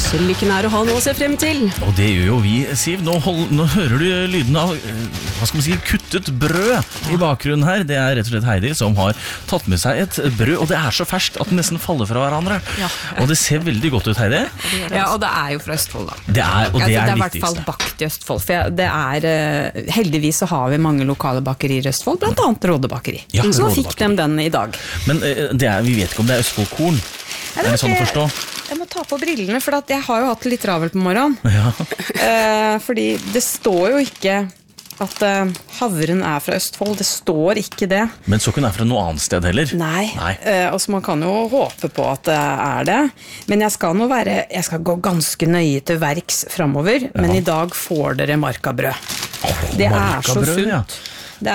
Så lykken å ha noe å se frem til. Og det gjør jo vi, Siv. Nå hører du lyden av, hva skal man si, kuttet brød I bakgrunnen her. Det rett og slett Heidi som har tatt med seg et brød, og det så ferskt at det nesten faller fra hverandre. Ja. Og det ser veldig godt ut, Heidi. Ja, og det jo fra Østfold da. Det og det det det I hvert fall bakt I Østfold, for det heldigvis så har vi mange lokale bakerier I Østfold, blant annet Rådebakeri. Ja, så fikk de den I dag. Men vi vet ikke om det Østfoldkorn. Det sånn å forstå? Jeg må ta på brillene, for jeg har jo hatt det litt travelt på morgenen. Ja. Fordi det står jo ikke at havren fra Østfold, det står ikke det. Men så kunne det fra noe annet sted heller? Nei. Altså man kan jo håpe på at det det. Men jeg skal gå ganske nøye til verks fremover, men I dag får dere markabrød. Det så sunt. Ja. Det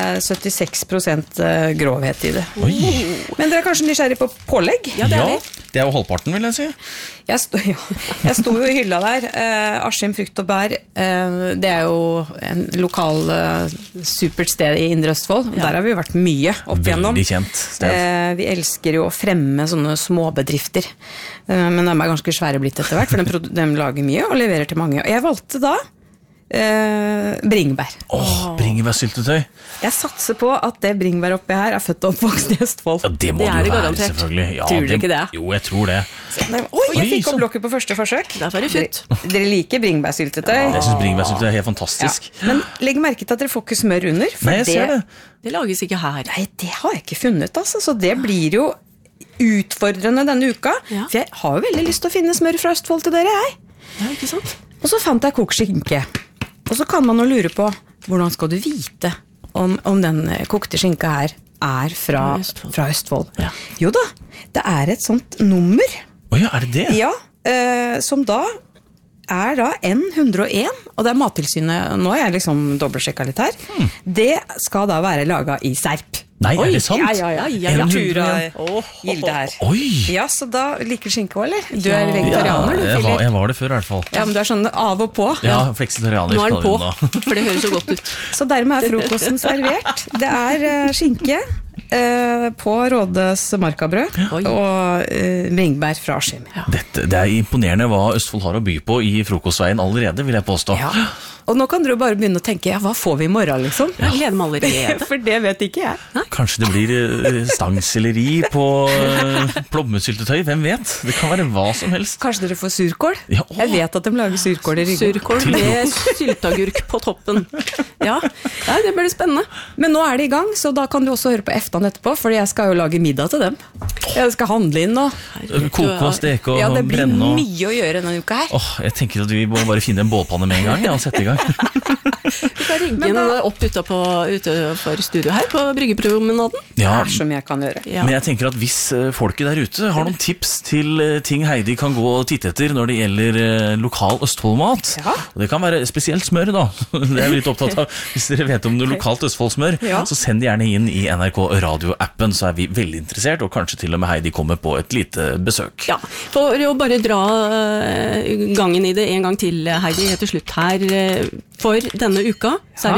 76% grovhet I det. Oi. Men dere kanskje nysgjerrig på pålegg? Ja, det det jo halvparten, vil jeg si. Jeg sto jo I hylla der. Askim frukt og bær, det jo en lokal supert sted I Indre Østfold. Der har vi vært mye opp igjennom. Veldig kjent sted. Vi elsker jo å fremme sånne småbedrifter. Men de ganske svære blitt etter hvert, for de lager mye og leverer til mange. Og jeg valgte da bringebær. Bringebærsyltetøy. Jeg satser på at det bringebær oppi her født og oppvokst I Østfold. Ja, det må det jo være, selvfølgelig. Ja, tror du ikke det? Jo, jeg tror det. Jeg fikk opp lokket på første forsøk. Der var det futt. Dere liker bringebærsyltetøy? Ja, jeg synes bringebærsyltetøy helt fantastisk. Ja. Men legg merke til at dere får ikke smør under. Nei, jeg ser det. Det lages ikke her. Nei, det har jeg ikke funnet, altså. Så det blir jo utfordrende denne uka. Ja. For jeg har jo veldig lyst til å finne smør fra Østfold til dere, Ja, ikke sant? Og så fant jeg kokt skinke. Og så kan man jo lure på, hvordan skal du vite om den kokte skinka her fra Østfold? Ja. Jo da, det et sånt nummer. Ja, det det? Ja, som da da N101, og det Mattilsynet, nå har jeg liksom dobbeltsjekket litt her, det skal da være laget I Serp. Nei, det sant? Ja. Tura Gilde her. Oi! Ja, så da liker skinke også, eller? Du vegetarianer, du, Philip? Jeg var det før I hvert fall. Ja, men du sånn av og på. Ja, fleksitarianer. Nå den på, for det høres så godt ut. Så dermed frokosten servert. Det skinke på Rådes markabrød og bringebær fra Askim. Ja. Det imponerende hva Østfold har å by på I frokostveien allerede, vil jeg påstå. Ja. Og nå kan dere bare begynne å tenke, hva får vi I morgen, liksom? Jeg gleder meg allerede. For det vet ikke jeg. Nei? Kanskje det blir stangselleri på plommesyltetøy, hvem vet? Det kan være hva som helst. Kanskje dere får surkål? Ja, jeg vet at de lager surkål I Rygge. Surkål med syltagurk på toppen. Ja, det blir spennende. Men nå det I gang, så da kan du også høre på eftan etterpå, for jeg skal jo lage middag til dem. Jeg skal handle inn og koke og steke og brenne. Ja, det blir mye å gjøre denne uka her. Jeg tenker at vi må bare finne en bålpanne med en gang, og sette I gang. Vi kan rigge den opp utenfor studio her på Bryggepromenaden. Ja, det som jeg kan gjøre. Ja. Men jeg tenker at hvis folket der ute har noen tips til ting Heidi kan gå og titte etter når det gjelder lokal Østfoldmat, og det kan være spesielt smør da, det vi litt opptatt av. Hvis dere vet om noe lokalt Østfoldsmør, så send det gjerne inn I NRK Radio-appen, så vi veldig interessert, og kanskje til og med Heidi kommer på et lite besøk. Ja, for å bare dra gangen I det en gang til, Heidi, til slutt her. For denne uka så